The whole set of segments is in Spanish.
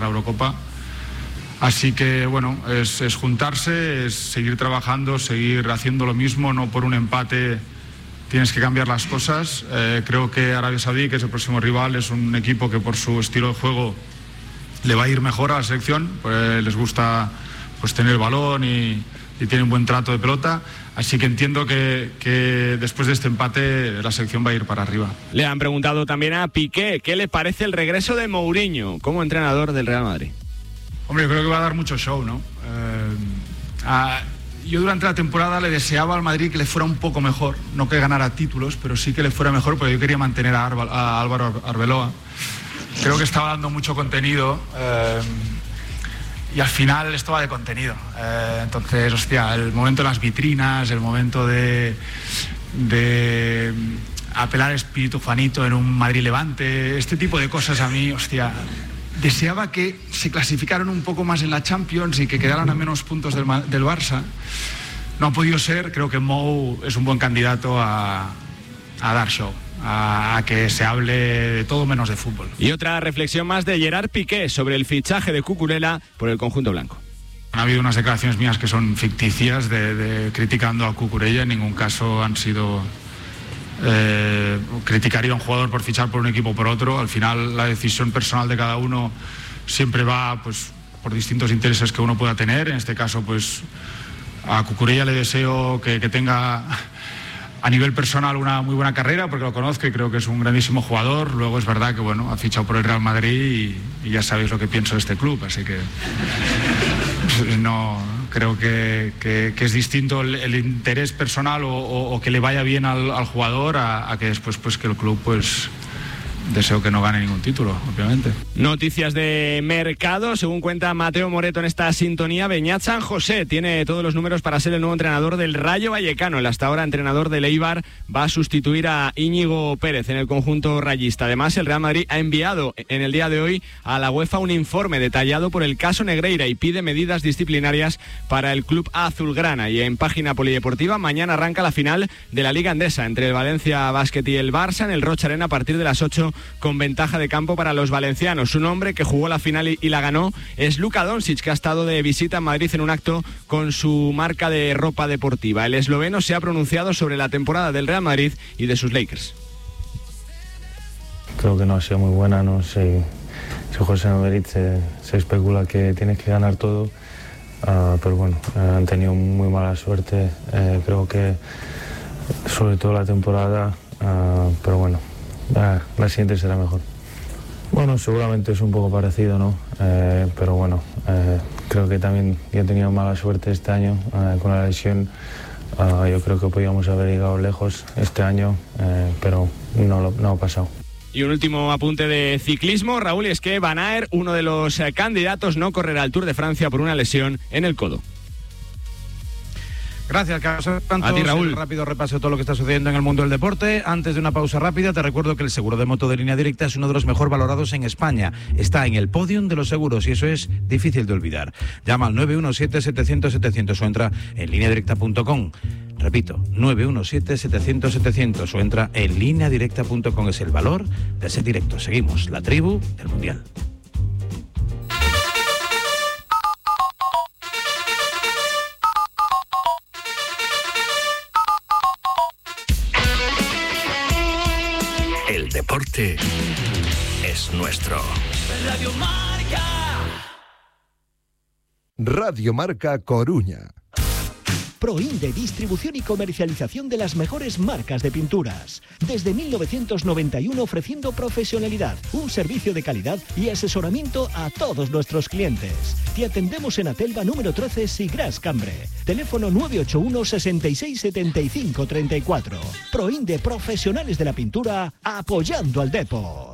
la Eurocopa. Así que bueno, es juntarse, es seguir trabajando, seguir haciendo lo mismo. No por un empate tienes que cambiar las cosas. Creo que Arabia Saudí, que es el próximo rival, es un equipo que por su estilo de juego le va a ir mejor a la selección. Pues les gusta pues tener el balón y tienen buen trato de pelota. Así que entiendo que después de este empate la selección va a ir para arriba. Le han preguntado también a Piqué qué le parece el regreso de Mourinho como entrenador del Real Madrid. Hombre, yo creo que va a dar mucho show, ¿no? Yo durante la temporada le deseaba al Madrid que le fuera un poco mejor, no que ganara títulos, pero sí que le fuera mejor, porque yo quería mantener a Álvaro Arbeloa. Creo que estaba dando mucho contenido y al final esto va de contenido. Entonces, hostia, el momento de las vitrinas, el momento de apelar al espíritu Juanito en un Madrid-Levante, este tipo de cosas a mí, hostia... Deseaba que se clasificaran un poco más en la Champions y que quedaran a menos puntos del Barça. No ha podido ser. Creo que Mou es un buen candidato a dar show, a que se hable de todo menos de fútbol. Y otra reflexión más de Gerard Piqué sobre el fichaje de Cucurella por el conjunto blanco. Ha habido unas declaraciones mías que son ficticias criticando a Cucurella. En ningún caso han sido... criticaría a un jugador por fichar por un equipo o por otro. Al final la decisión personal de cada uno siempre va pues por distintos intereses que uno pueda tener. En este caso pues a Cucurella le deseo que tenga a nivel personal una muy buena carrera, porque lo conozco y creo que es un grandísimo jugador. Luego es verdad que bueno, ha fichado por el Real Madrid y ya sabéis lo que pienso de este club, así que no... Creo que es distinto el interés personal o que le vaya bien al jugador a que después pues que el club pues deseo que no gane ningún título, obviamente. Noticias de mercado. Según cuenta Mateo Moreto en esta sintonía, Beñat San José tiene todos los números para ser el nuevo entrenador del Rayo Vallecano. El hasta ahora entrenador del Eibar va a sustituir a Íñigo Pérez en el conjunto rayista. Además, el Real Madrid ha enviado en el día de hoy a la UEFA un informe detallado por el caso Negreira y pide medidas disciplinarias para el club azulgrana. Y en página polideportiva, mañana arranca la final de la Liga Endesa entre el Valencia Basket y el Barça en el Rocha Arena a partir de las 8, con ventaja de campo para los valencianos. Su nombre, que jugó la final y la ganó, es Luka Doncic, que ha estado de visita en Madrid en un acto con su marca de ropa deportiva. El esloveno se ha pronunciado sobre la temporada del Real Madrid y de sus Lakers. Creo que no ha sido muy buena, no sé. Si José Madrid se especula que tienes que ganar todo, pero bueno, han tenido muy mala suerte. Creo que sobre todo la temporada, pero bueno, la siguiente será mejor. Bueno, seguramente es un poco parecido, ¿no? Pero bueno, creo que también yo he tenido mala suerte este año con la lesión. Yo creo que podíamos haber llegado lejos este año, pero no ha pasado. Y un último apunte de ciclismo, Raúl, y es que Van Aert, uno de los candidatos, no correrá el Tour de Francia por una lesión en el codo. Gracias, Carlos Santos. A ti, Raúl. Un rápido repaso de todo lo que está sucediendo en el mundo del deporte. Antes de una pausa rápida, te recuerdo que el seguro de moto de Línea Directa es uno de los mejor valorados en España. Está en el podium de los seguros y eso es difícil de olvidar. Llama al 917-700-700 o entra en lineadirecta.com. Repito, 917-700-700 o entra en lineadirecta.com. Es el valor de ser directo. Seguimos, la tribu del Mundial. El deporte es nuestro. Radio Marca. Radio Marca Coruña. Proinde, distribución y comercialización de las mejores marcas de pinturas. Desde 1991 ofreciendo profesionalidad, un servicio de calidad y asesoramiento a todos nuestros clientes. Te atendemos en Atelva número 13, Sigras Cambre. Teléfono 981 66 75 34. Proinde, profesionales de la pintura, apoyando al deporte.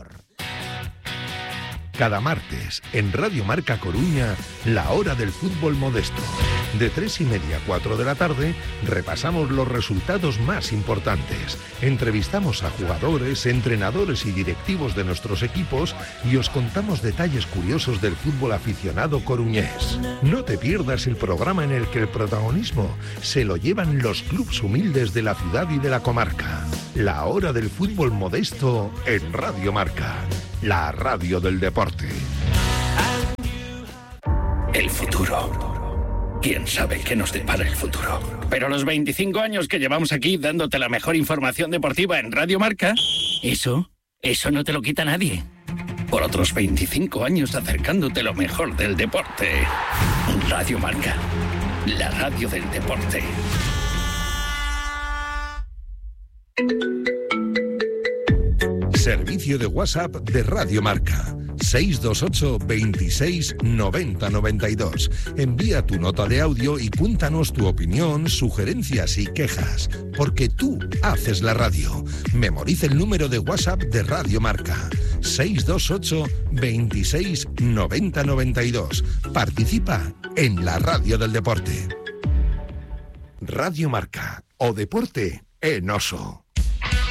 Cada martes, en Radio Marca Coruña, la hora del fútbol modesto. De 3:30 a 4 de la tarde, repasamos los resultados más importantes. Entrevistamos a jugadores, entrenadores y directivos de nuestros equipos y os contamos detalles curiosos del fútbol aficionado coruñés. No te pierdas el programa en el que el protagonismo se lo llevan los clubs humildes de la ciudad y de la comarca. La hora del fútbol modesto en Radio Marca, la radio del deporte. El futuro. ¿Quién sabe qué nos depara el futuro? Pero los 25 años que llevamos aquí dándote la mejor información deportiva en Radio Marca, eso no te lo quita nadie. Por otros 25 años acercándote lo mejor del deporte. Radio Marca, la radio del deporte. Servicio de WhatsApp de Radio Marca. 628 26 90 92. Envía tu nota de audio y cuéntanos tu opinión, sugerencias y quejas. Porque tú haces la radio. Memoriza el número de WhatsApp de Radio Marca. 628 26 90 92. Participa en la radio del deporte. Radio Marca. O deporte en oso.